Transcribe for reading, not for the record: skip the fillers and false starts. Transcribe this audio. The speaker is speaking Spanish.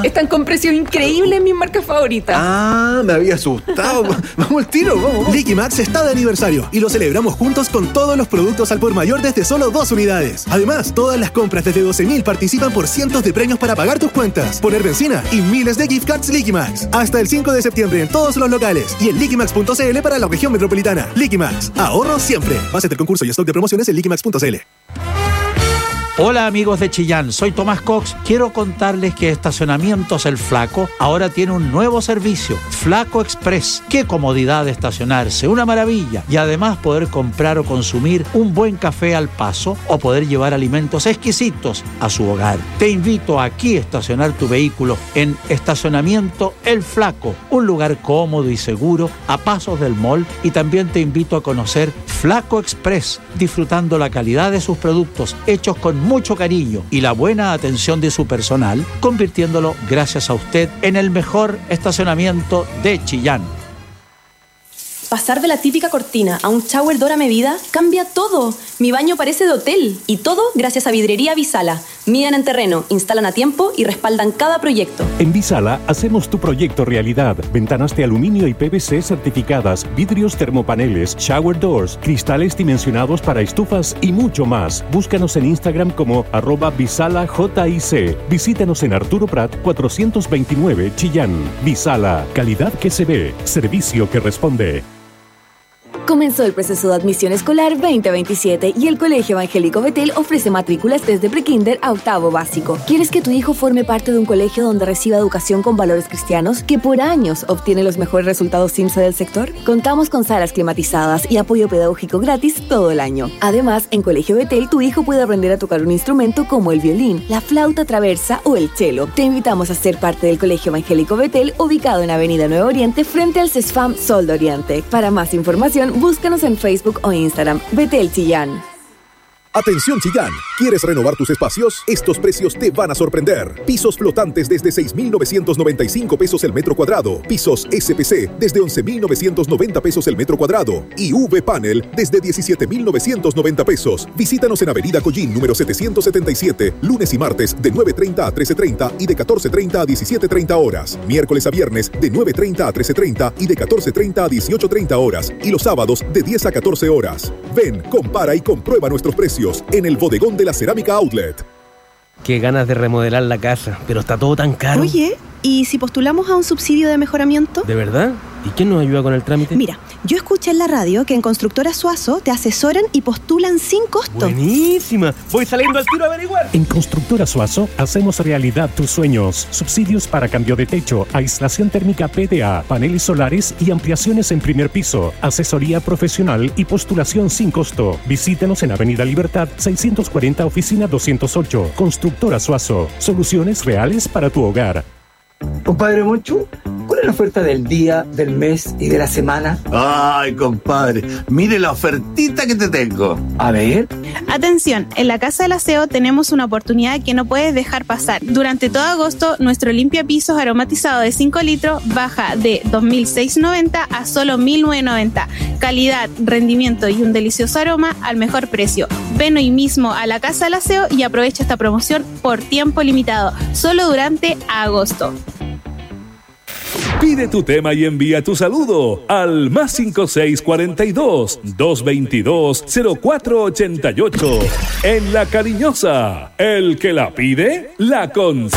Están con precios increíbles en mis marcas favoritas. Me había asustado. Vamos al tiro, vamos. Liqui Max está de aniversario y lo celebramos juntos con todos los productos al por mayor desde solo 2 unidades. Además, todas las compras desde 12.000 participan por cientos de premios para pagar tus cuentas, poner benzina y miles de gift cards Liqui Max. Hasta el 5 de septiembre en todos los locales y en liquimax.cl para la región metropolitana. Liqui Max, ahorro siempre. Base del concurso y stock de promociones en liquimax.cl. Hola amigos de Chillán, soy Tomás Cox. Quiero contarles que Estacionamientos El Flaco ahora tiene un nuevo servicio, Flaco Express. Qué comodidad de estacionarse, una maravilla. Y además poder comprar o consumir un buen café al paso o poder llevar alimentos exquisitos a su hogar. Te invito aquí a estacionar tu vehículo en Estacionamiento El Flaco, un lugar cómodo y seguro a pasos del mall, y también te invito a conocer Flaco Express, disfrutando la calidad de sus productos hechos con mucho cariño y la buena atención de su personal, convirtiéndolo, gracias a usted, en el mejor estacionamiento de Chillán. Pasar de la típica cortina a un shower door a medida cambia todo. Mi baño parece de hotel, y todo gracias a Vidrería Visala. Miden en terreno, instalan a tiempo y respaldan cada proyecto. En Visala hacemos tu proyecto realidad. Ventanas de aluminio y PVC certificadas, vidrios termopaneles, shower doors, cristales dimensionados para estufas y mucho más. Búscanos en Instagram como @VisalaJIC. Visítanos en Arturo Prat 429 Chillán. Visala, calidad que se ve, servicio que responde. Comenzó el proceso de admisión escolar 2027 y el Colegio Evangélico Betel ofrece matrículas desde prekinder a octavo básico. ¿Quieres que tu hijo forme parte de un colegio donde reciba educación con valores cristianos, que por años obtiene los mejores resultados CIMSE del sector? Contamos con salas climatizadas y apoyo pedagógico gratis todo el año. Además, en Colegio Betel tu hijo puede aprender a tocar un instrumento como el violín, la flauta traversa o el cello. Te invitamos a ser parte del Colegio Evangélico Betel, ubicado en Avenida Nuevo Oriente frente al CESFAM Sol de Oriente. Para más información, búscanos en Facebook o Instagram. Betel Chillán. Atención Chillán, ¿quieres renovar tus espacios? Estos precios te van a sorprender. Pisos flotantes desde 6.995 pesos el metro cuadrado. Pisos SPC desde 11.990 pesos el metro cuadrado. Y V-Panel desde 17.990 pesos. Visítanos en Avenida Collín número 777, lunes y martes de 9:30 a 13:30 y de 14:30 a 17:30 horas. Miércoles a viernes de 9:30 a 13:30 y de 14:30 a 18:30 horas. Y los sábados de 10 a 14 horas. Ven, compara y comprueba nuestros precios en el bodegón de la Cerámica Outlet. Qué ganas de remodelar la casa, pero está todo tan caro. Oye, ¿y si postulamos a un subsidio de mejoramiento? ¿De verdad? ¿Y quién nos ayuda con el trámite? Mira, yo escuché en la radio que en Constructora Suazo te asesoran y postulan sin costo. ¡Buenísima! Voy saliendo al tiro a averiguar. En Constructora Suazo hacemos realidad tus sueños. Subsidios para cambio de techo, aislación térmica PDA, paneles solares y ampliaciones en primer piso, asesoría profesional y postulación sin costo. Visítenos en Avenida Libertad 640, oficina 208. Constructora Suazo. Soluciones reales para tu hogar. Compadre Monchu, ¿cuál es la oferta del día, del mes y de la semana? Ay, compadre, mire la ofertita que te tengo. A ver. Atención, en la Casa del Aseo tenemos una oportunidad que no puedes dejar pasar. Durante todo agosto, nuestro limpiapisos aromatizado de 5 litros baja de 2.690 a solo 1.990. Calidad, rendimiento y un delicioso aroma al mejor precio. Ven hoy mismo a la Casa del Aseo y aprovecha esta promoción por tiempo limitado, solo durante agosto. Pide tu tema y envía tu saludo al +5642 222 0488. En La Cariñosa, el que la pide, la consigue.